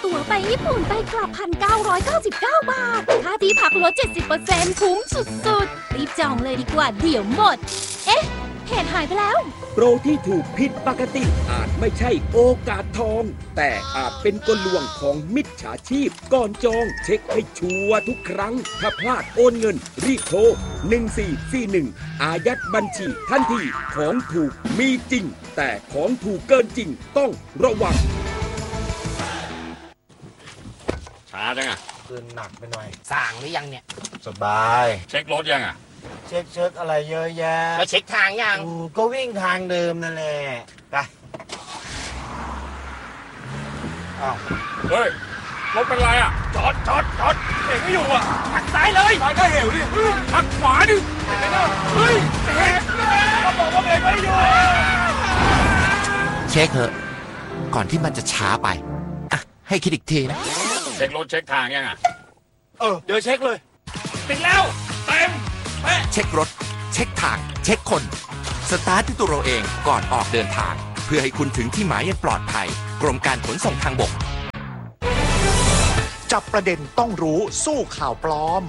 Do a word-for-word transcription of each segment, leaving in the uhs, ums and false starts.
ตั๋วไปญี่ปุ่นไปกลับ หนึ่งพันเก้าร้อยเก้าสิบเก้า บาทค่าที่พักลด เจ็ดสิบเปอร์เซ็นต์ คุ้มสุดๆรีบจองเลยดีกว่าเดี๋ยวหมดเอ๊ะเพจหายไปแล้วโปรที่ถูกผิดปกติอาจไม่ใช่โอกาสทองแต่อาจเป็นกลลวงของมิจฉาชีพก่อนจองเช็คให้ชัวร์ทุกครั้งถ้าพลาดโอนเงินรีบโทรหนึ่งสี่สี่หนึ่งอายัดบัญชีทันทีของถูกมีจริงแต่ของถูกเกินจริงต้องระวังช้าจังอ่ะคืนหนักไปหน่อยสั่งหรือยังเนี่ยสบายเช็ครถยังอ่ะเช็คเช็คอะไรเยอะแยะแล้วเช็คทางยังก็วิ่งทางเดิมนั่นแหละไปอ้าวเฮ้ยรถเป็นไรอ่ะจอดจอดจอดเบรกไม่อยู่อ่ะหักซ้ายเลยซ้ายก็เหวดิหักขวาดิเฮ้ยเบรกก็บอกว่าเบรกไม่อยู่เช็คเถอะก่อนที่มันจะช้าไปอ่ะให้คิดอีกทีนะเช็ครถเช็คทางยังอ่ะเออเดี๋ยวเช็คเลยติดแล้วเต็มเช็ครถเช็คทางเช็คคนสตาร์ทที่ตัวเราเองก่อนออกเดินทางเพื่อให้คุณถึงที่หมายอย่างปลอดภัยกรมการขนส่งทางบกจับประเด็นต้องรู้สู้ข่าวปลอม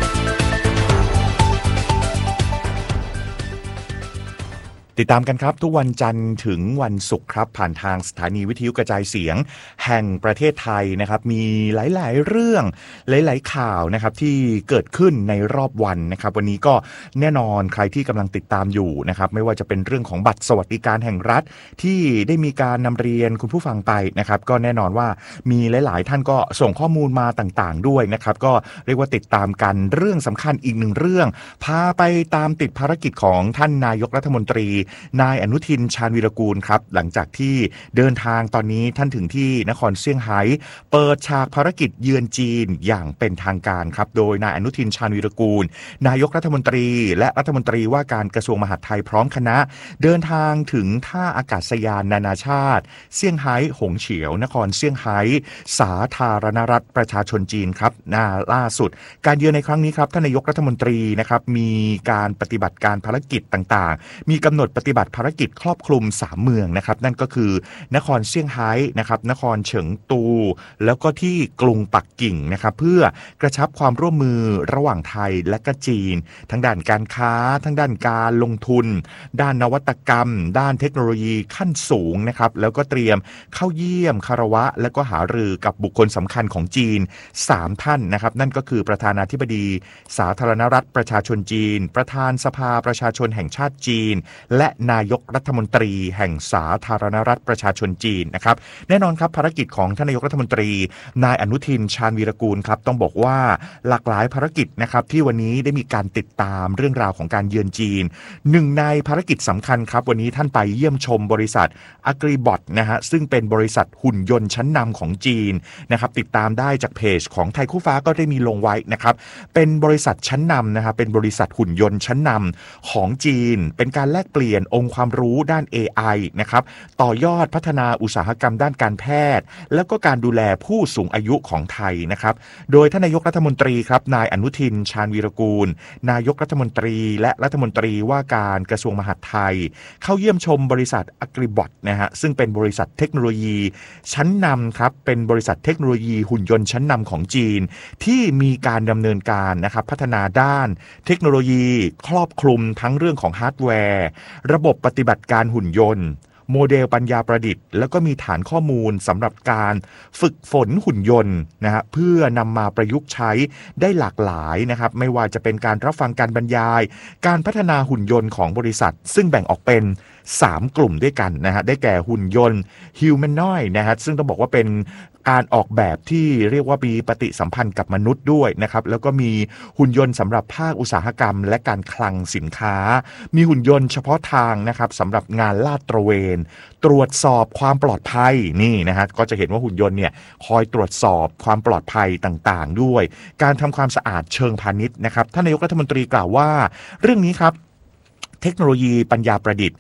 ติดตามกันครับทุกวันจันทร์ถึงวันศุกร์ครับผ่านทางสถานีวิทยุกระจายเสียงแห่งประเทศไทยนะครับมีหลายๆเรื่องหลายๆข่าวนะครับที่เกิดขึ้นในรอบวันนะครับวันนี้ก็แน่นอนใครที่กำลังติดตามอยู่นะครับไม่ว่าจะเป็นเรื่องของบัตรสวัสดิการแห่งรัฐที่ได้มีการนำเรียนคุณผู้ฟังไปนะครับก็แน่นอนว่ามีหลายๆท่านก็ส่งข้อมูลมาต่างๆด้วยนะครับก็เรียกว่าติดตามกันเรื่องสำคัญอีกหนึ่งเรื่องพาไปตามติดภารกิจของท่านนายกรัฐมนตรีนายอนุทินชาญวีรกูลครับหลังจากที่เดินทางตอนนี้ท่านถึงที่นครเซี่ยงไฮ้เปิดฉากภารกิจเยือนจีนอย่างเป็นทางการครับโดยนายอนุทินชาญวีรกูลนายกรัฐมนตรีและรัฐมนตรีว่าการกระทรวงมหาดไทยพร้อมคณะเดินทางถึงท่าอากาศยานนานาชาติเซี่ยงไฮ้หงเฉียวนครเซี่ยงไฮ้สาธารณรัฐประชาชนจีนครับหน้าล่าสุดการเยือนในครั้งนี้ครับท่านนายกรัฐมนตรีนะครับมีการปฏิบัติการภารกิจต่างๆมีกำหนดปฏิบัติภารกิจครอบคลุมสามเมืองนะครับนั่นก็คือนครเซี่ยงไฮ้นะครับนครเฉิงตูแล้วก็ที่กรุงปักกิ่งนะครับเพื่อกระชับความร่วมมือระหว่างไทยและก็จีนทั้งด้านการค้าทั้งด้านการลงทุนด้านนวัตกรรมด้านเทคโนโลยีขั้นสูงนะครับแล้วก็เตรียมเข้าเยี่ยมคารวะและก็หารือกับบุคคลสำคัญของจีนสามท่านนะครับนั่นก็คือประธานาธิบดีสาธารณรัฐประชาชนจีนประธานสภาประชาชนแห่งชาติจีนและนายกรัฐมนตรีแห่งสาธารณรัฐประชาชนจีนนะครับแน่นอนครับภารกิจของท่านนายกรัฐมนตรีนายอนุทินชาญวีรกูลครับต้องบอกว่าหลากหลายภารกิจนะครับที่วันนี้ได้มีการติดตามเรื่องราวของการเยือนจีนหนึ่งในภารกิจสำคัญครับวันนี้ท่านไปเยี่ยมชมบริษัท Agribot นะฮะซึ่งเป็นบริษัทหุ่นยนต์ชั้นนำของจีนนะครับติดตามได้จากเพจของไทยคู่ฟ้าก็ได้มีลงไว้นะครับเป็นบริษัทชั้นนำนะครับเป็นบริษัทหุ่นยนต์ชั้นนำของจีนเป็นการแลกเปลี่ยนองค์ความรู้ด้าน เอ ไอ นะครับต่อยอดพัฒนาอุตสาหกรรมด้านการแพทย์แล้วก็การดูแลผู้สูงอายุของไทยนะครับโดยท่านนายกรัฐมนตรีครับนายอนุทินชาญวีรกูลนายกรัฐมนตรีและรัฐมนตรีว่าการกระทรวงมหาดไทยเข้าเยี่ยมชมบริษัท Agribot นะฮะซึ่งเป็นบริษัทเทคโนโลยีชั้นนำครับเป็นบริษัทเทคโนโลยีหุ่นยนต์ชั้นนำของจีนที่มีการดำเนินการนะครับพัฒนาด้านเทคโนโลยีครอบคลุมทั้งเรื่องของฮาร์ดแวร์ระบบปฏิบัติการหุ่นยนต์โมเดลปัญญาประดิษฐ์แล้วก็มีฐานข้อมูลสำหรับการฝึกฝนหุ่นยนต์นะฮะเพื่อนำมาประยุกต์ใช้ได้หลากหลายนะครับไม่ว่าจะเป็นการรับฟังการบรรยายการพัฒนาหุ่นยนต์ของบริษัทซึ่งแบ่งออกเป็นสามกลุ่มด้วยกันนะฮะได้แก่หุ่นยนต์ Humanoid นะฮะซึ่งต้องบอกว่าเป็นการออกแบบที่เรียกว่ามีปฏิสัมพันธ์กับมนุษย์ด้วยนะครับแล้วก็มีหุ่นยนต์สำหรับภาคอุตสาหกรรมและการคลังสินค้ามีหุ่นยนต์เฉพาะทางนะครับสำหรับงานลาดตระเวนตรวจสอบความปลอดภัยนี่นะฮะก็จะเห็นว่าหุ่นยนต์เนี่ยคอยตรวจสอบความปลอดภัยต่างๆด้วยการทำความสะอาดเชิงพาณิชย์นะครับท่านนายกรัฐมนตรีกล่าวว่าเรื่องนี้ครับเทคโนโลยีปัญญาประดิษฐ์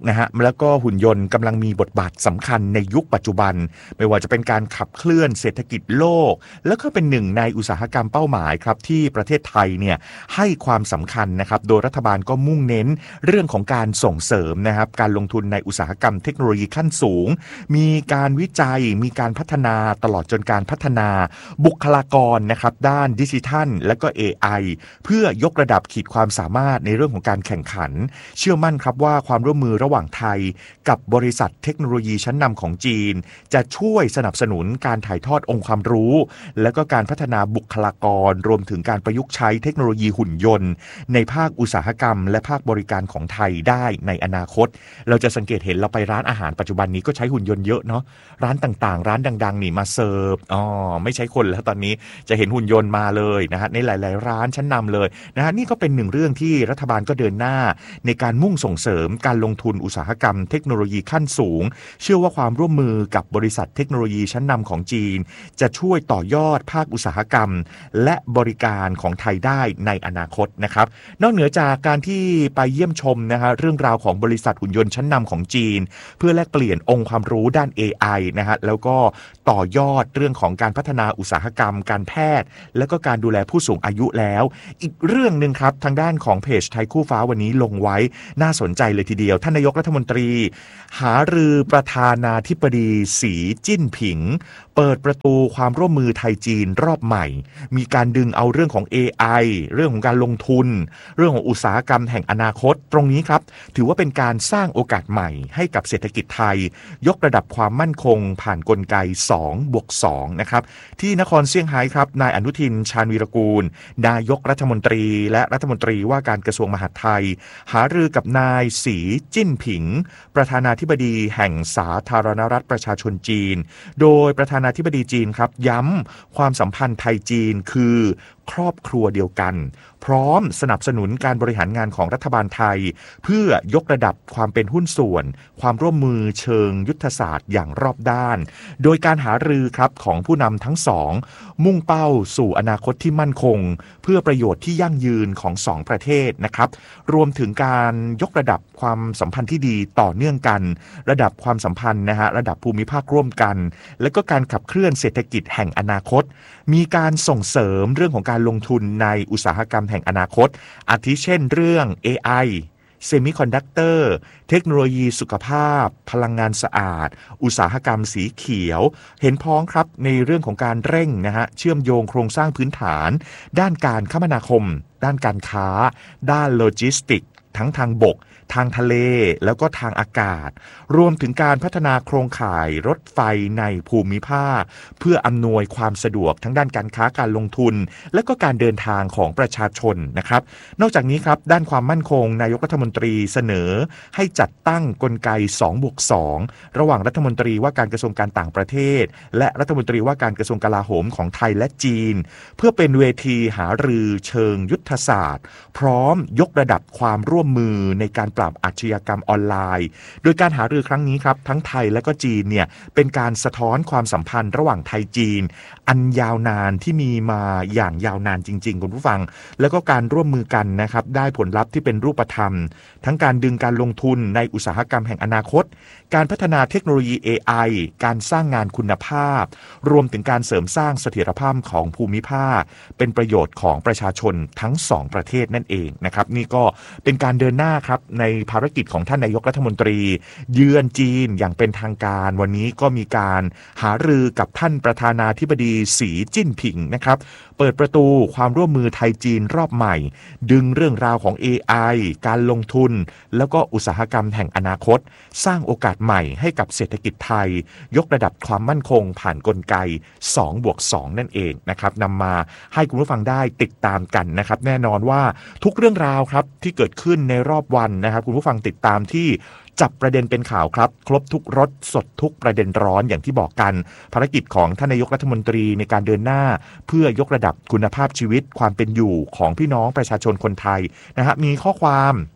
นะฮะแล้วก็หุ่นยนต์กำลังมีบทบาทสำคัญในยุคปัจจุบันไม่ว่าจะเป็นการขับเคลื่อนเศรษฐกิจโลกแล้วก็เป็นหนึ่งในอุตสาหกรรมเป้าหมายครับที่ประเทศไทยเนี่ยให้ความสำคัญนะครับโดยรัฐบาลก็มุ่งเน้นเรื่องของการส่งเสริมนะครับการลงทุนในอุตสาหกรรมเทคโนโลยีขั้นสูงมีการวิจัยมีการพัฒนาตลอดจนการพัฒนาบุคลากรนะครับด้านดิจิทัลและก็ เอ ไอ เพื่อยกระดับขีดความสามารถในเรื่องของการแข่งขันเชื่อมั่นครับว่าความร่วมมือระหว่างไทยกับบริษัทเทคโนโลยีชั้นนำของจีนจะช่วยสนับสนุนการถ่ายทอดองค์ความรู้และก็การพัฒนาบุคลากรรวมถึงการประยุกต์ใช้เทคโนโลยีหุ่นยนต์ในภาคอุตสาหกรรมและภาคบริการของไทยได้ในอนาคตเราจะสังเกตเห็นเราไปร้านอาหารปัจจุบันนี้ก็ใช้หุ่นยนต์เยอะเนาะร้านต่างๆร้านดังๆนี่มาเสิร์ฟอ๋อไม่ใช้คนแล้วตอนนี้จะเห็นหุ่นยนต์มาเลยนะฮะในหลายๆร้านชั้นนำเลยนะฮะนี่ก็เป็นหนึ่งเรื่องที่รัฐบาลก็เดินหน้าในการมุ่งส่งเสริมการลงทุนอุตสาหกรรมเทคโนโลยีขั้นสูงเชื่อว่าความร่วมมือกับบริษัทเทคโนโลยีชั้นนำของจีนจะช่วยต่อยอดภาคอุตสาหกรรมและบริการของไทยได้ในอนาคตนะครับนอกเหนือจากการที่ไปเยี่ยมชมนะฮะเรื่องราวของบริษัทหุ่นยนต์ชั้นนำของจีนเพื่อแลกเปลี่ยนองค์ความรู้ด้าน เอ ไอ นะฮะแล้วก็ต่อยอดเรื่องของการพัฒนาอุตสาหกรรมการแพทย์และก็การดูแลผู้สูงอายุแล้วอีกเรื่องนึงครับทางด้านของเพจไทยคู่ฟ้าวันนี้ลงไว้น่าสนใจเลยทีเดียวท่านนายกรัฐมนตรีหารือประธานาธิบดีสีจิ้นผิงเปิดประตูความร่วมมือไทยจีนรอบใหม่มีการดึงเอาเรื่องของ เอ ไอ เรื่องของการลงทุนเรื่องของอุตสาหกรรมแห่งอนาคตตรงนี้ครับถือว่าเป็นการสร้างโอกาสใหม่ให้กับเศรษฐกิจไทยยกระดับความมั่นคงผ่านกลไกสองบวกสองนะครับที่นครเซี่ยงไฮ้ครับนายอนุทินชาญวีรกูลนายกรัฐมนตรีและรัฐมนตรีว่าการกระทรวงมหาดไทยหารือกับนายสีจิ้นผิงประธานาธิบดีแห่งสาธารณรัฐประชาชนจีนโดยประธานาธิบดีจีนครับย้ำความสัมพันธ์ไทยจีนคือครอบครัวเดียวกันพร้อมสนับสนุนการบริหารงานของรัฐบาลไทยเพื่อยกระดับความเป็นหุ้นส่วนความร่วมมือเชิงยุทธศาสตร์อย่างรอบด้านโดยการหารือครับของผู้นำทั้งสองมุ่งเป้าสู่อนาคตที่มั่นคงเพื่อประโยชน์ที่ยั่งยืนของสองประเทศนะครับรวมถึงการยกระดับความสัมพันธ์ที่ดีต่อเนื่องกันระดับความสัมพันธ์นะฮะระดับภูมิภาคร่วมกันและก็การขับเคลื่อนเศรษฐกิจแห่งอนาคตมีการส่งเสริมเรื่องของการลงทุนในอุตสาหกรรมแห่งอนาคตอาทิเช่นเรื่อง เอ ไอ เซมิคอนดักเตอร์เทคโนโลยีสุขภาพพลังงานสะอาดอุตสาหกรรมสีเขียวเห็นพ้องครับในเรื่องของการเร่งนะฮะเชื่อมโยงโครงสร้างพื้นฐานด้านการคมนาคมด้านการค้าด้านโลจิสติกทั้งทางบกทางทะเลแล้วก็ทางอากาศรวมถึงการพัฒนาโครงข่ายรถไฟในภูมิภาคเพื่ออำนวยความสะดวกทั้งด้านการค้าการลงทุนและก็การเดินทางของประชาชนนะครับนอกจากนี้ครับด้านความมั่นคงนายกรัฐมนตรีเสนอให้จัดตั้งกลไก สองบวกสอง ระหว่างรัฐมนตรีว่าการกระทรวงการต่างประเทศและรัฐมนตรีว่าการกระทรวงกลาโหมของไทยและจีนเพื่อเป็นเวทีหารือเชิงยุทธศาสตร์พร้อมยกระดับความร่วมมือในการปราบอาชญากรรมออนไลน์โดยการหารือครั้งนี้ครับทั้งไทยและก็จีนเนี่ยเป็นการสะท้อนความสัมพันธ์ระหว่างไทยจีนอันยาวนานที่มีมาอย่างยาวนานจริงๆคุณผู้ฟังแล้วก็การร่วมมือกันนะครับได้ผลลัพธ์ที่เป็นรูปธรรมทั้งการดึงการลงทุนในอุตสาหกรรมแห่งอนาคตการพัฒนาเทคโนโลยี เอ ไอ การสร้างงานคุณภาพรวมถึงการเสริมสร้างเสถียรภาพของภูมิภาคเป็นประโยชน์ของประชาชนทั้งสองประเทศนั่นเองนะครับนี่ก็เป็นการเดินหน้าครับในภารกิจของท่านนายกรัฐมนตรีเยือนจีนอย่างเป็นทางการวันนี้ก็มีการหารือกับท่านประธานาธิบดีสีจิ้นผิงนะครับเปิดประตูความร่วมมือไทยจีนรอบใหม่ดึงเรื่องราวของ เอ ไอ การลงทุนแล้วก็อุตสาหกรรมแห่งอนาคตสร้างโอกาสใหม่ให้กับเศรษฐกิจไทยยกระดับความมั่นคงผ่านกลไก สองบวกสอง นั่นเองนะครับนำมาให้คุณผู้ฟังได้ติดตามกันนะครับแน่นอนว่าทุกเรื่องราวครับที่เกิดขึ้นในรอบวันนะครับคุณผู้ฟังติดตามที่จับประเด็นเป็นข่าวครับครบทุกรสสดทุกประเด็นร้อนอย่างที่บอกกันภารกิจของท่านนายกรัฐมนตรีในการเดินหน้าเพื่อยกระดับคุณภาพชีวิตความเป็นอยู่ของพี่น้องประชาชนคนไทยนะฮะมีข้อความ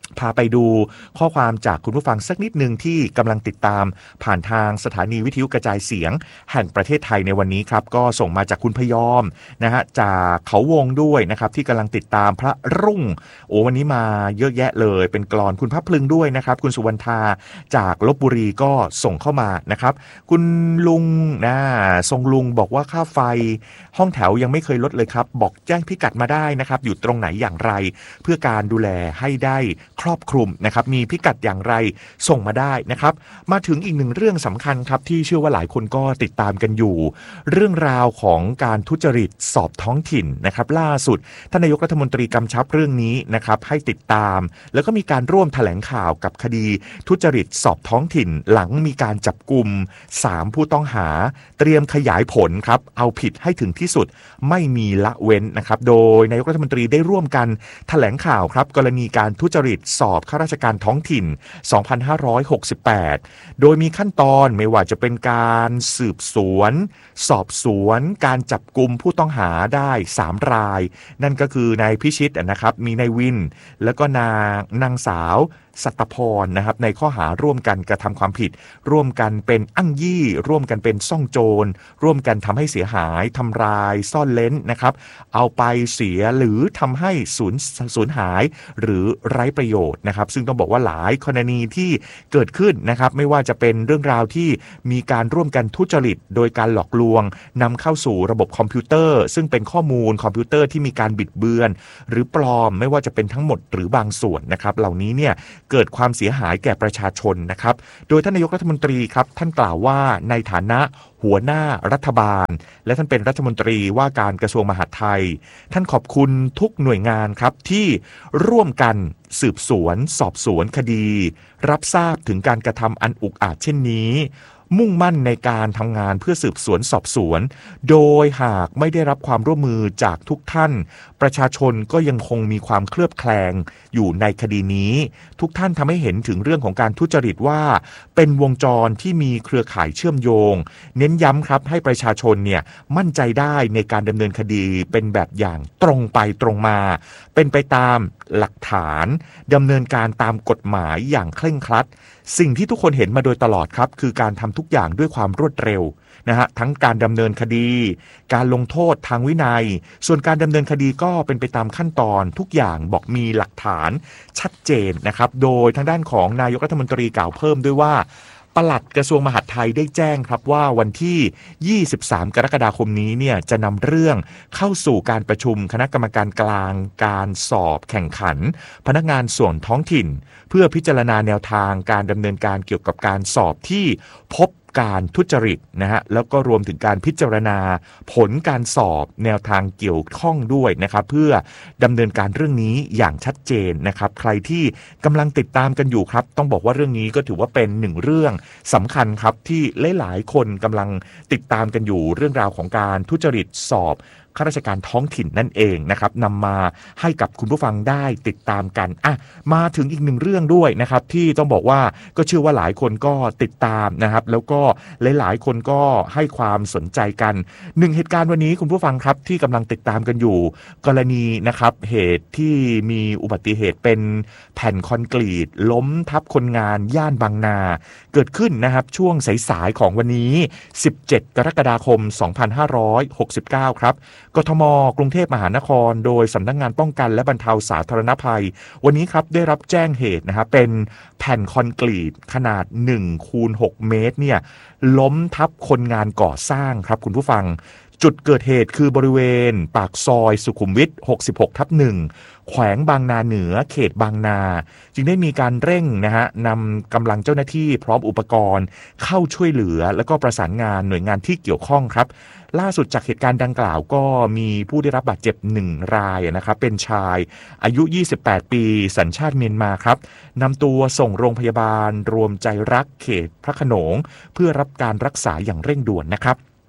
พาไปดูข้อความจากคุณผู้ฟังสักนิดนึงที่กำลังติดตามผ่านทางสถานีวิทยุกระจายเสียงแห่งประเทศไทยในวันนี้ครับก็ส่งมาจากคุณพยอมนะฮะจากเขาวงด้วยนะครับที่กำลังติดตามพระรุ่งโอ้วันนี้มาเยอะแยะเลยเป็นกลอนคุณพระพลึงด้วยนะครับคุณสุวรรณาจากลพบุรีก็ส่งเข้ามานะครับคุณลุงนะทรงลุงบอกว่าค่าไฟห้องแถวยังไม่เคยลดเลยครับบอกแจ้งพิกัดมาได้นะครับอยู่ตรงไหนอย่างไรเพื่อการดูแลให้ได้ครอบคลุมนะครับมีพิกัดอย่างไรส่งมาได้นะครับมาถึงอีกหนึ่งเรื่องสำคัญครับที่เชื่อว่าหลายคนก็ติดตามกันอยู่เรื่องราวของการทุจริตสอบท้องถิ่นนะครับล่าสุดท่านนายกรัฐมนตรีกำชับเรื่องนี้นะครับให้ติดตามแล้วก็มีการร่วมแถลงข่าวกับคดีทุจริตสอบท้องถิ่นหลังมีการจับกุมสามผู้ต้องหาเตรียมขยายผลครับเอาผิดให้ถึงที่สุดไม่มีละเว้นนะครับโดยนายกรัฐมนตรีได้ร่วมกันแถลงข่าวครับกรณีการทุจริตสอบข้าราชการท้องถิ่นสองพันห้าร้อยหกสิบแปดโดยมีขั้นตอนไม่ว่าจะเป็นการสืบสวนสอบสวนการจับกุมผู้ต้องหาได้สามรายนั่นก็คือนายพิชิตนะครับมีนายวินแล้วก็นางนางสาวสัตพรนะครับในข้อหาร่วมกันกระทำความผิดร่วมกันเป็นอ้างยี่ร่วมกันเป็นซ่องโจรร่วมกันทำให้เสียหายทำลายซ่อนเล้นนะครับเอาไปเสียหรือทำให้สูญสูญหายหรือไร้ประโยชน์นะครับซึ่งต้องบอกว่าหลายกรณีที่เกิดขึ้นนะครับไม่ว่าจะเป็นเรื่องราวที่มีการร่วมกันทุจริตโดยการหลอกลวงนำเข้าสู่ระบบคอมพิวเตอร์ซึ่งเป็นข้อมูลคอมพิวเตอร์ที่มีการบิดเบือนหรือปลอมไม่ว่าจะเป็นทั้งหมดหรือบางส่วนนะครับเหล่านี้เนี่ยเกิดความเสียหายแก่ประชาชนนะครับโดยท่านนายกรัฐมนตรีครับท่านกล่าวว่าในฐานะหัวหน้ารัฐบาลและท่านเป็นรัฐมนตรีว่าการกระทรวงมหาดไทยท่านขอบคุณทุกหน่วยงานครับที่ร่วมกันสืบสวนสอบสวนคดีรับทราบถึงการกระทำอันอุกอาจเช่นนี้มุ่งมั่นในการทำงานเพื่อสืบสวนสอบสวนโดยหากไม่ได้รับความร่วมมือจากทุกท่านประชาชนก็ยังคงมีความเคลือบแคลงอยู่ในคดีนี้ทุกท่านทำให้เห็นถึงเรื่องของการทุจริตว่าเป็นวงจรที่มีเครือข่ายเชื่อมโยงเน้นย้ำครับให้ประชาชนเนี่ยมั่นใจได้ในการดำเนินคดีเป็นแบบอย่างตรงไปตรงมาเป็นไปตามหลักฐานดำเนินการตามกฎหมายอย่างเคร่งครัดสิ่งที่ทุกคนเห็นมาโดยตลอดครับคือการทำทุกอย่างด้วยความรวดเร็วนะฮะทั้งการดำเนินคดีการลงโทษทางวินัยส่วนการดำเนินคดีก็เป็นไปตามขั้นตอนทุกอย่างบอกมีหลักฐานชัดเจนนะครับโดยทางด้านของนายกรัฐมนตรีกล่าวเพิ่มด้วยว่าปลัดกระทรวงมหาดไทยได้แจ้งครับว่าวันที่ยี่สิบสามกรกฎาคมนี้เนี่ยจะนำเรื่องเข้าสู่การประชุมคณะกรรมการกลางการสอบแข่งขันพนักงานส่วนท้องถิ่นเพื่อพิจารณาแนวทางการดำเนินการเกี่ยวกับการสอบที่พบการทุจริตนะฮะแล้วก็รวมถึงการพิจารณาผลการสอบแนวทางเกี่ยวข้องด้วยนะครับเพื่อดำเนินการเรื่องนี้อย่างชัดเจนนะครับใครที่กำลังติดตามกันอยู่ครับต้องบอกว่าเรื่องนี้ก็ถือว่าเป็นหนึ่งเรื่องสำคัญครับที่หลายๆคนกำลังติดตามกันอยู่เรื่องราวของการทุจริตสอบข้าราชการท้องถิ่นนั่นเองนะครับนำมาให้กับคุณผู้ฟังได้ติดตามกันอ่ะมาถึงอีกหนึ่งเรื่องด้วยนะครับที่ต้องบอกว่าก็เชื่อว่าหลายคนก็ติดตามนะครับแล้วก็หลายๆคนก็ให้ความสนใจกันหนึ่งเหตุการณ์วันนี้คุณผู้ฟังครับที่กำลังติดตามกันอยู่กรณีนะครับเหตุที่มีอุบัติเหตุเป็นแผ่นคอนกรีตล้มทับคนงานย่านบางนาเกิดขึ้นนะครับช่วงสายๆของวันนี้สิบเจ็ดกรกฎาคมสองพันห้าร้อยหกสิบเก้าครับกทม.กรุงเทพมหานครโดยสำนักงานป้องกันและบรรเทาสาธารณภัยวันนี้ครับได้รับแจ้งเหตุนะครับเป็นแผ่นคอนกรีตขนาดหนึ่งคูณหกเมตรเนี่ยล้มทับคนงานก่อสร้างครับคุณผู้ฟังจุดเกิดเหตุคือบริเวณปากซอยสุขุมวิท หกสิบหกทับหนึ่ง แขวงบางนาเหนือเขตบางนาจึงได้มีการเร่งนะฮะนำกำลังเจ้าหน้าที่พร้อมอุปกรณ์เข้าช่วยเหลือแล้วก็ประสานงานหน่วยงานที่เกี่ยวข้องครับล่าสุดจากเหตุการณ์ดังกล่าวก็มีผู้ได้รับบาดเจ็บหนึ่งรายนะครับเป็นชายอายุยี่สิบแปดปีสัญชาติเมียนมาครับนำตัวส่งโรงพยาบาลรวมใจรักเขตพระโขนงเพื่อรับการรักษาอย่างเร่งด่วนนะครับ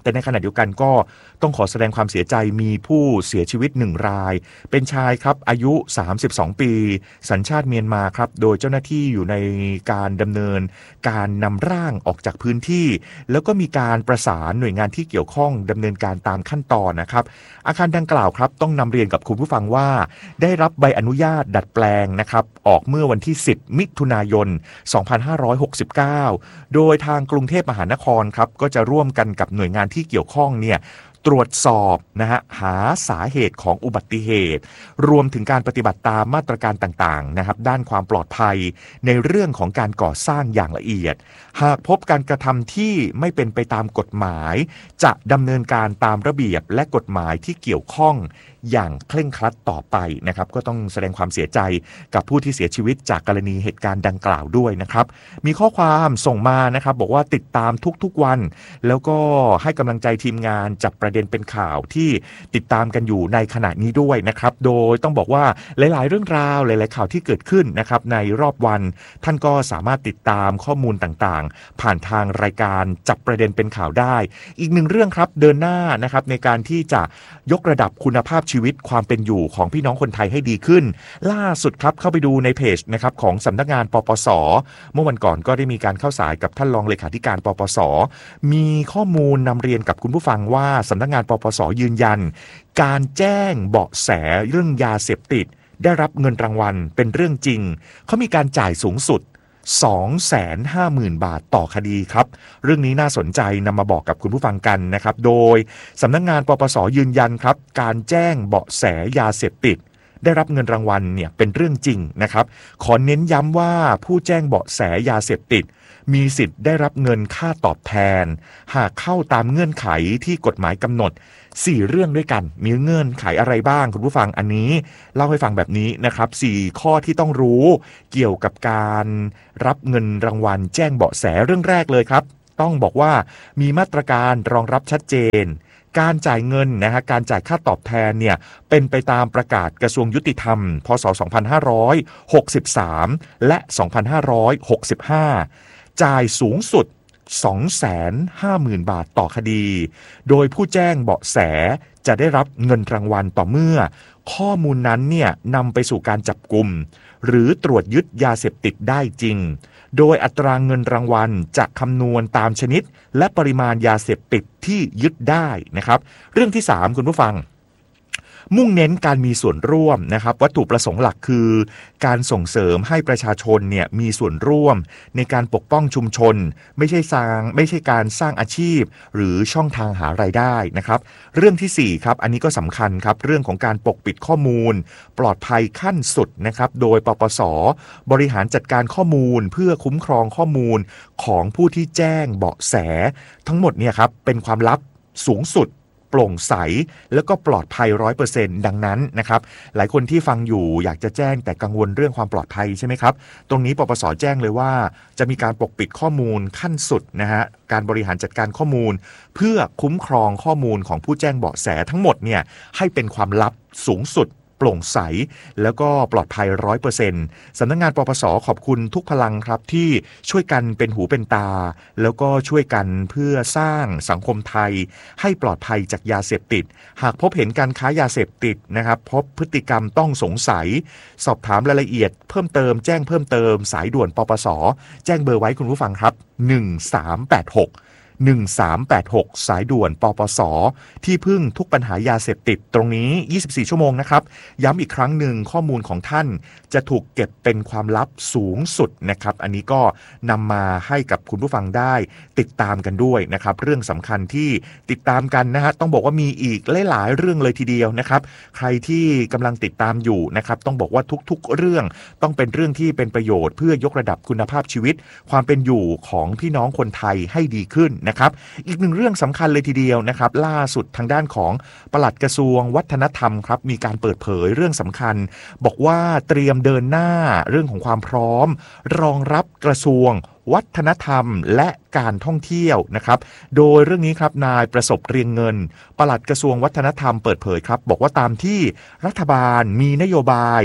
แต่ในขณะเดียวกันก็ต้องขอแสดงความเสียใจมีผู้เสียชีวิตหนึ่งรายเป็นชายครับอายุสามสิบสองปีสัญชาติเมียนมาครับโดยเจ้าหน้าที่อยู่ในการดำเนินการนำร่างออกจากพื้นที่แล้วก็มีการประสานหน่วยงานที่เกี่ยวข้องดำเนินการตามขั้นตอนนะครับอาคารดังกล่าวครับต้องนำเรียนกับคุณผู้ฟังว่าได้รับใบอนุญาตดัดแปลงนะครับออกเมื่อวันที่สิบมิถุนายนสองพันห้าร้อยหกสิบเก้าโดยทางกรุงเทพมหานครครับก็จะร่วมกันกับหน่วยงานที่เกี่ยวข้องเนี่ยตรวจสอบนะฮะหาสาเหตุของอุบัติเหตุรวมถึงการปฏิบัติตามมาตรการต่างๆนะครับด้านความปลอดภัยในเรื่องของการก่อสร้างอย่างละเอียดหากพบการกระทำที่ไม่เป็นไปตามกฎหมายจะดำเนินการตามระเบียบและกฎหมายที่เกี่ยวข้องอย่างเคร่งครัดต่อไปนะครับก็ต้องแสดงความเสียใจกับผู้ที่เสียชีวิตจากกรณีเหตุการณ์ดังกล่าวด้วยนะครับมีข้อความส่งมานะครับบอกว่าติดตามทุกๆวันแล้วก็ให้กำลังใจทีมงานจับประเด็นเป็นข่าวที่ติดตามกันอยู่ในขณะนี้ด้วยนะครับโดยต้องบอกว่าหลายๆเรื่องราวหลายๆข่าวที่เกิดขึ้นนะครับในรอบวันท่านก็สามารถติดตามข้อมูลต่างๆผ่านทางรายการจับประเด็นเป็นข่าวได้อีกหนึ่งเรื่องครับเดินหน้านะครับในการที่จะยกระดับคุณภาพชีวิตความเป็นอยู่ของพี่น้องคนไทยให้ดีขึ้นล่าสุดครับเข้าไปดูในเพจนะครับของสำนักงานปปส.เมื่อวันก่อนก็ได้มีการเข้าสายกับท่านรองเลขาธิการปปส.มีข้อมูลนำเรียนกับคุณผู้ฟังว่าสำนักงานปปส.ยืนยันการแจ้งเบาะแสเรื่องยาเสพติดได้รับเงินรางวัลเป็นเรื่องจริงเขามีการจ่ายสูงสุดสองแสนห้าหมื่น บาทต่อคดีครับเรื่องนี้น่าสนใจนำมาบอกกับคุณผู้ฟังกันนะครับโดยสำนักงานปปส.ยืนยันครับการแจ้งเบาะแสยาเสพติดได้รับเงินรางวัลเนี่ยเป็นเรื่องจริงนะครับขอเน้นย้ำว่าผู้แจ้งเบาะแสยาเสพติดมีสิทธิ์ได้รับเงินค่าตอบแทนหากเข้าตามเงื่อนไขที่กฎหมายกำหนดสี่เรื่องด้วยกันมีเงื่อนไขอะไรบ้างคุณผู้ฟังอันนี้เล่าให้ฟังแบบนี้นะครับสี่ข้อที่ต้องรู้เกี่ยวกับการรับเงินรางวัลแจ้งเบาะแสเรื่องแรกเลยครับต้องบอกว่ามีมาตรการรองรับชัดเจนการจ่ายเงินนะฮะการจ่ายค่าตอบแทนเนี่ยเป็นไปตามประกาศกระทรวงยุติธรรมพ.ศ. สองพันห้าร้อยหกสิบสามและสองพันห้าร้อยหกสิบห้าจ่ายสูงสุด สองแสนห้าหมื่น บาทต่อคดีโดยผู้แจ้งเบาะแสจะได้รับเงินรางวัลต่อเมื่อข้อมูลนั้นเนี่ยนำไปสู่การจับกุมหรือตรวจยึดยาเสพติดได้จริงโดยอัตราเงินรางวัลจะคำนวณตามชนิดและปริมาณยาเสพติดที่ยึดได้นะครับเรื่องที่สามคุณผู้ฟังมุ่งเน้นการมีส่วนร่วมนะครับวัตถุประสงค์หลักคือการส่งเสริมให้ประชาชนเนี่ยมีส่วนร่วมในการปกป้องชุมชนไม่ใช่สร้างไม่ใช่การสร้างอาชีพหรือช่องทางหารายได้นะครับเรื่องที่สี่ครับอันนี้ก็สำคัญครับเรื่องของการปกปิดข้อมูลปลอดภัยขั้นสุดนะครับโดยปปส.บริหารจัดการข้อมูลเพื่อคุ้มครองข้อมูลของผู้ที่แจ้งเบาะแสทั้งหมดเนี่ยครับเป็นความลับสูงสุดโปร่งใสแล้วก็ปลอดภัย ร้อยเปอร์เซ็นต์ ดังนั้นนะครับหลายคนที่ฟังอยู่อยากจะแจ้งแต่กังวลเรื่องความปลอดภัยใช่ไหมครับตรงนี้ปปส.แจ้งเลยว่าจะมีการปกปิดข้อมูลขั้นสุดนะฮะการบริหารจัดการข้อมูลเพื่อคุ้มครองข้อมูลของผู้แจ้งเบาะแสทั้งหมดเนี่ยให้เป็นความลับสูงสุดโปร่งใสแล้วก็ปลอดภัย ร้อยเปอร์เซ็นต์ สำนักงานปปส.ขอบคุณทุกพลังครับที่ช่วยกันเป็นหูเป็นตาแล้วก็ช่วยกันเพื่อสร้างสังคมไทยให้ปลอดภัยจากยาเสพติดหากพบเห็นการค้ายาเสพติดนะครับพบพฤติกรรมต้องสงสัยสอบถามรายละเอียดเพิ่มเติมแจ้งเพิ่มเติมสายด่วนปปส.แจ้งเบอร์ไว้คุณผู้ฟังครับหนึ่งสามแปดหกหนึ่งสามแปดหกสายด่วนปปส.ที่พึ่งทุกปัญหายาเสพติดตรงนี้ยี่สิบสี่ชั่วโมงนะครับย้ำอีกครั้งหนึ่งข้อมูลของท่านจะถูกเก็บเป็นความลับสูงสุดนะครับอันนี้ก็นำมาให้กับคุณผู้ฟังได้ติดตามกันด้วยนะครับเรื่องสำคัญที่ติดตามกันนะฮะต้องบอกว่ามีอีกหลายๆเรื่องเลยทีเดียวนะครับใครที่กำลังติดตามอยู่นะครับต้องบอกว่าทุกๆเรื่องต้องเป็นเรื่องที่เป็นประโยชน์เพื่อยกระดับคุณภาพชีวิตความเป็นอยู่ของพี่น้องคนไทยให้ดีขึ้นนะครับอีกหนึ่งเรื่องสำคัญเลยทีเดียวนะครับล่าสุดทางด้านของปลัดกระทรวงวัฒนธรรมครับมีการเปิดเผยเรื่องสำคัญบอกว่าเตรียมเดินหน้าเรื่องของความพร้อมรองรับกระทรวงวัฒนธรรมและการท่องเที่ยวนะครับโดยเรื่องนี้ครับนายประสบเรียงเงินปลัดกระทรวงวัฒนธรรมเปิดเผยครับบอกว่าตามที่รัฐบาลมีนโยบาย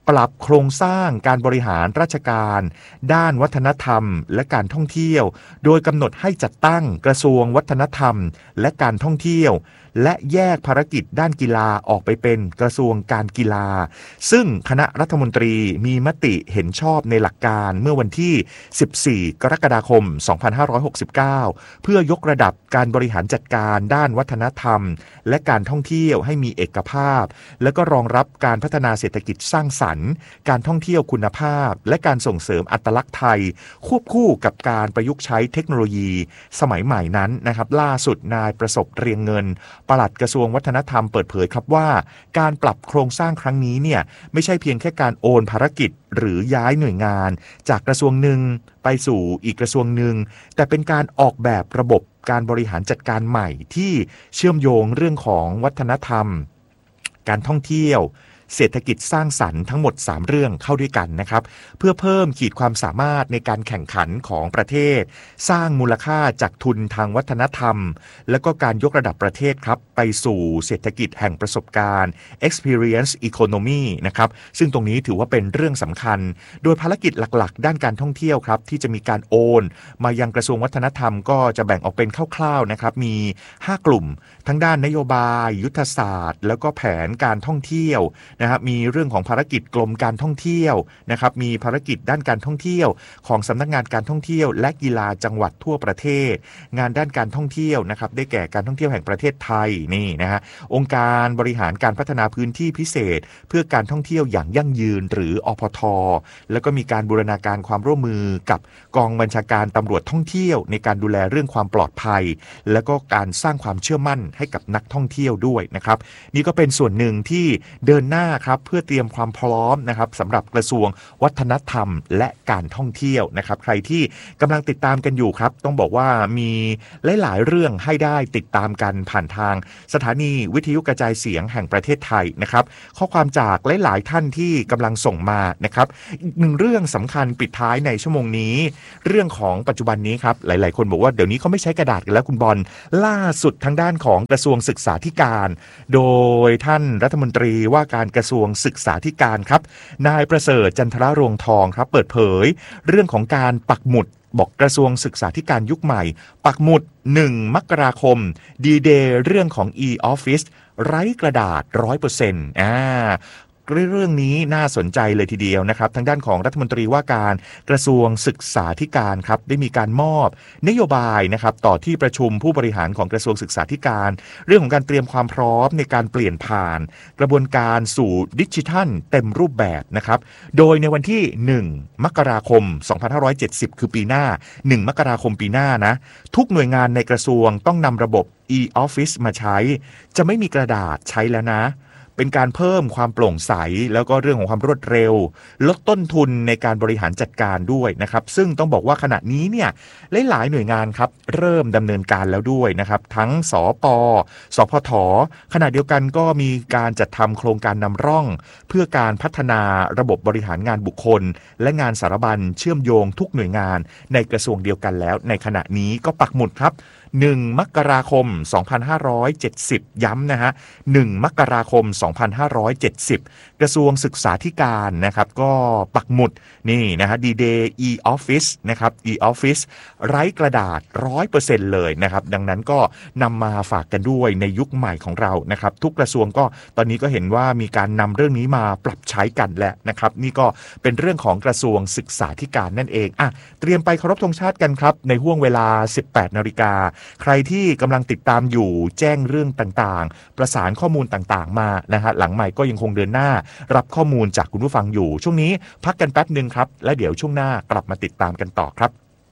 ปรับโครงสร้างการบริหารราชการด้านวัฒนธรรมและการท่องเที่ยวโดยกำหนดให้จัดตั้งกระทรวงวัฒนธรรมและการท่องเที่ยวและแยกภารกิจด้านกีฬาออกไปเป็นกระทรวงการกีฬาซึ่งคณะรัฐมนตรีมีมติเห็นชอบในหลักการเมื่อวันที่สิบสี่กรกฎาคมสองพันห้าร้อยหกสิบเก้าเพื่อยกระดับการบริหารจัดการด้านวัฒนธรรมและการท่องเที่ยวให้มีเอกภาพและก็รองรับการพัฒนาเศรษฐกิจสร้างสรรค์การท่องเที่ยวคุณภาพและการส่งเสริมอัตลักษณ์ไทยควบคู่กับการประยุกต์ใช้เทคโนโลยีสมัยใหม่นั้นนะครับล่าสุดนายประสบเรียงเงินปลัดกระทรวงวัฒนธรรมเปิดเผยครับว่าการปรับโครงสร้างครั้งนี้เนี่ยไม่ใช่เพียงแค่การโอนภารกิจหรือย้ายหน่วยงานจากกระทรวงหนึ่งไปสู่อีกกระทรวงหนึ่งแต่เป็นการออกแบบระบบการบริหารจัดการใหม่ที่เชื่อมโยงเรื่องของวัฒนธรรมการท่องเที่ยวเศรษฐกิจสร้างสรรค์ทั้งหมดสามเรื่องเข้าด้วยกันนะครับเพื่อเพิ่มขีดความสามารถในการแข่งขันของประเทศสร้างมูลค่าจากทุนทางวัฒนธรรมและก็การยกระดับประเทศครับไปสู่เศรษฐกิจแห่งประสบการณ์ experience economy นะครับซึ่งตรงนี้ถือว่าเป็นเรื่องสำคัญโดยภารกิจหลักๆด้านการท่องเที่ยวครับที่จะมีการโอนมายังกระทรวงวัฒนธรรมก็จะแบ่งออกเป็นคร่าวๆนะครับมีห้ากลุ่มทั้งด้านนโยบายยุทธศาสตร์แล้วก็แผนการท่องเที่ยวนะครับมีเรื่องของภารกิจกรมการท่องเที่ยวนะครับมีภารกิจด้านการท่องเที่ยวของสำนักงานการท่องเที่ยวและกีฬาจังหวัดทั่วประเทศงานด้านการท่องเที่ยวนะครับได้แก่การท่องเที่ยวแห่งประเทศไทยนี่นะฮะองค์การบริหารการพัฒนาพื้นที่พิเศษเพื่อการท่องเที่ยวอย่างยั่งยืนหรืออพท.แล้วก็มีการบูรณาการความร่วมมือกับกองบัญชาการตำรวจท่องเที่ยวในการดูแลเรื่องความปลอดภัยแล้วก็การสร้างความเชื่อมั่นให้กับนักท่องเที่ยวด้วยนะครับนี่ก็เป็นส่วนหนึ่งที่เดินหน้าครับเพื่อเตรียมความพร้อมนะครับสำหรับกระทรวงวัฒนธรรมและการท่องเที่ยวนะครับใครที่กำลังติดตามกันอยู่ครับต้องบอกว่ามีหลายๆเรื่องให้ได้ติดตามกันผ่านทางสถานีวิทยุกระจายเสียงแห่งประเทศไทยนะครับข้อความจากหลายๆท่านที่กำลังส่งมานะครับอีกหนึ่งเรื่องสำคัญปิดท้ายในชั่วโมงนี้เรื่องของปัจจุบันนี้ครับหลายๆคนบอกว่าเดี๋ยวนี้เขาไม่ใช้กระดาษกันแล้วคุณบอลล่าสุดทางด้านของกระทรวงศึกษาธิการโดยท่านรัฐมนตรีว่าการกระทรวงศึกษาธิการครับนายประเสริฐจันทรรวงทองครับเปิดเผยเรื่องของการปักหมุดบอกกระทรวงศึกษาธิการยุคใหม่ปักหมุดหนึ่งมกราคมดีเดย์เรื่องของ e-office ไร้กระดาษ ร้อยเปอร์เซ็นต์ อ่าเรื่องนี้น่าสนใจเลยทีเดียวนะครับทางด้านของรัฐมนตรีว่าการกระทรวงศึกษาธิการครับได้มีการมอบนโยบายนะครับต่อที่ประชุมผู้บริหารของกระทรวงศึกษาธิการเรื่องของการเตรียมความพร้อมในการเปลี่ยนผ่านกระบวนการสู่ดิจิทัลเต็มรูปแบบนะครับโดยในวันที่หนึ่งมกราคมสองพันห้าร้อยเจ็ดสิบคือปีหน้าหนึ่งมกราคมปีหน้านะทุกหน่วยงานในกระทรวงต้องนำระบบ e-office มาใช้จะไม่มีกระดาษใช้แล้วนะเป็นการเพิ่มความโปร่งใสแล้วก็เรื่องของความรวดเร็วลดต้นทุนในการบริหารจัดการด้วยนะครับซึ่งต้องบอกว่าขณะนี้เนี่ยหลายๆหน่วยงานครับเริ่มดำเนินการแล้วด้วยนะครับทั้งสปสพทขณะเดียวกันก็มีการจัดทำโครงการนำร่องเพื่อการพัฒนาระบบบริหารงานบุคคลและงานสารบัญเชื่อมโยงทุกหน่วยงานในกระทรวงเดียวกันแล้วในขณะนี้ก็ปักหมุดครับหนึ่งมกราคมสองพันห้าร้อยเจ็ดสิบย้ำนะฮะหนึ่งมกราคมสองพันห้าร้อยเจ็ดสิบกระทรวงศึกษาธิการนะครับก็ปักหมุดนี่นะฮะ D-Day e-office นะครับ e-office ไร้กระดาษ ร้อยเปอร์เซ็นต์ เลยนะครับดังนั้นก็นำมาฝากกันด้วยในยุคใหม่ของเรานะครับทุกกระทรวงก็ตอนนี้ก็เห็นว่ามีการนำเรื่องนี้มาปรับใช้กันแล้วนะครับนี่ก็เป็นเรื่องของกระทรวงศึกษาธิการนั่นเองอ่ะเตรียมไปเคารพธงชาติกันครับในห้วงเวลา สิบแปดนาฬิกาใครที่กำลังติดตามอยู่แจ้งเรื่องต่างๆประสานข้อมูลต่างๆมานะฮะหลังใหม่ก็ยังคงเดินหน้ารับข้อมูลจากคุณผู้ฟังอยู่ช่วงนี้พักกันแป๊บนึงครับและเดี๋ยวช่วงหน้ากลับมาติดตามกันต่อครับ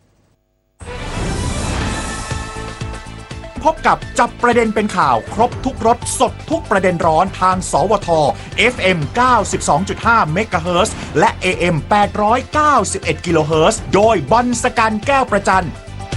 พบกับจับประเด็นเป็นข่าวครบทุกรสสดทุกประเด็นร้อนทางสวท เอฟ เอ็ม เก้าสิบสองจุดห้า เมกะเฮิรตซ์และ เอ เอ็ม แปดร้อยเก้าสิบเอ็ด กิโลเฮิรตซ์โดยบอลสกันแก้วประจัน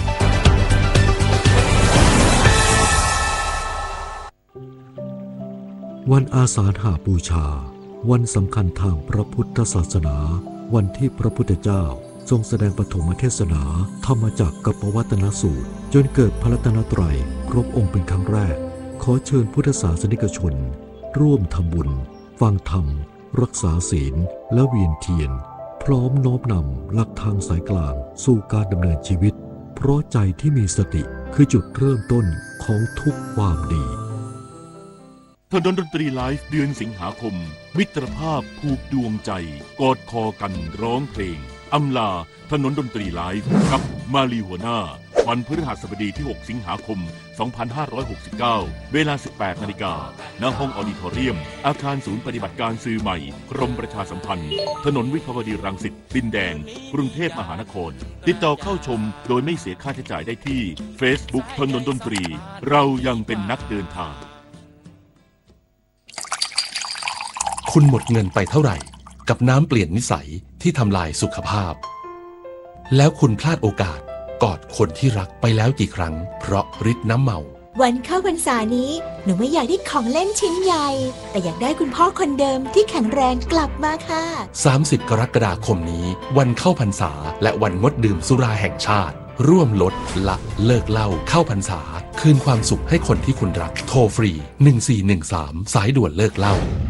วันอาสาฬหบูชาวันสำคัญทางพระพุทธศาสนาวันที่พระพุทธเจ้าทรงแสดงปฐมเทศนาธรรมจักรกับปวัตนสูตรจนเกิดพระรัตนตรัยครบองค์เป็นครั้งแรกขอเชิญพุทธศาสนิกชนร่วมทำบุญฟังธรรมรักษาศีลและเวียนเทียนพร้อมน้อมนำหลักทางสายกลางสู่การดำเนินชีวิตเพราะใจที่มีสติคือจุดเริ่มต้นของทุกความดีถนนดนตรีไลฟ์เดือนสิงหาคมมิตรภาพผูกดวงใจกอดคอกันร้องเพลงอำลาถนนดนตรีไลฟ์กับมาลีหัวหน้าวันพฤหัสบดีที่หกสิงหาคมสองพันห้าร้อยหกสิบเก้าเวลา สิบแปดนาฬิกา ณ ห้องออดิทอเรียมอาคารศูนย์ปฏิบัติการสื่อใหม่กรมประชาสัมพันธ์ถนนวิภาวดีรังสิตดินแดงกรุงเทพมหานครติดต่อเข้าชมโดยไม่เสียค่าใช้จ่ายได้ที่ Facebook ถนนดนตรีเรายังเป็นนักเดินทางคุณหมดเงินไปเท่าไหร่กับน้ำเปลี่ยนนิสัยที่ทำลายสุขภาพแล้วคุณพลาดโอกาสกอดคนที่รักไปแล้วกี่ครั้งเพราะฤทธิ์น้ำเมาวันเข้าพรรษานี้หนูไม่อยากได้ของเล่นชิ้นใหญ่แต่อยากได้คุณพ่อคนเดิมที่แข็งแรงกลับมาค่ะสามสิบกรกฎาคมนี้วันเข้าพรรษาและวันงดดื่มสุราแห่งชาติร่วมลดละเลิกเหล้าเข้าพรรษาคืนความสุขให้คนที่คุณรักโทรฟรีหนึ่งสี่หนึ่งสามสายด่วนเลิกเหล้า